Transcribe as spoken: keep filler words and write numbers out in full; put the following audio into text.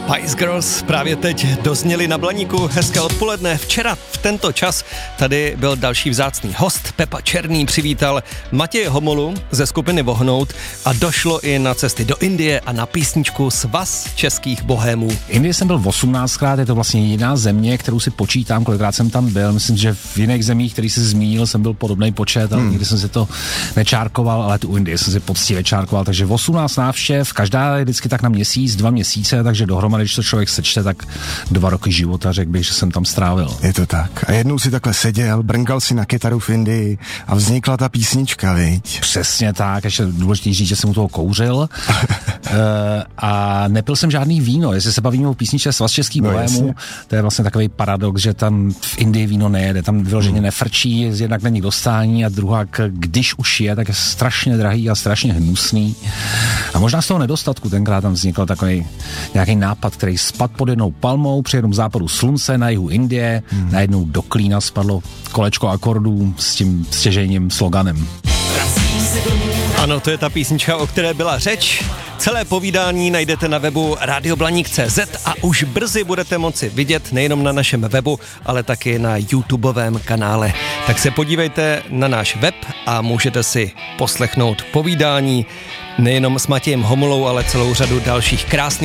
Spice Girls právě teď dozněli na Blaníku. Hezké odpoledne. Včera v tento čas tady byl další vzácný host. Pepa Černý přivítal Matěje Homolu ze skupiny Vohnout a došlo i na cesty do Indie a na písničku Svaz českých bohémů. Indie jsem byl osmnáctkrát, je to vlastně jediná země, kterou si počítám, kolikrát jsem tam byl. Myslím, že v jiných zemích, který jsi zmínil, jsem byl podobný počet, ale hmm. nikdy jsem si to nečárkoval, ale tu Indii jsem si poctivě čárkoval, takže osmnáct návštěv, každá je vždycky tak na měsíc, dva měsíce, takže dohromady, když to člověk sečte, tak dva roky života, řekl bych, že jsem tam strávil. Je to tak. A jednou si takhle seděl, brnkal si na kytaru v Indii a vznikla ta písnička, viď? Přesně tak, ještě důležitý říct, že jsem u toho kouřil e, a nepil jsem žádný víno, jestli se bavíme o písničce Svaz českých no, bohémů, to je vlastně takový paradox, že tam v Indii víno nejede, tam vyloženě hmm. nefrčí, jednak není dostání a druhá, když už je, tak je strašně drahý a strašně hnusný. A možná z toho nedostatku tenkrát tam vznikl takový nějaký nápad, který spadl pod jednou palmou při jednom západu slunce na jihu Indie, hmm. najednou do klína spadlo kolečko akordů s tím stěžejním sloganem. Ano, to je ta písnička, o které byla řeč. Celé povídání najdete na webu radio blaník tečka cé zet a už brzy budete moci vidět nejenom na našem webu, ale taky na YouTubeovém kanále. Tak se podívejte na náš web a můžete si poslechnout povídání nejenom s Matějem Homolou, ale celou řadu dalších krásných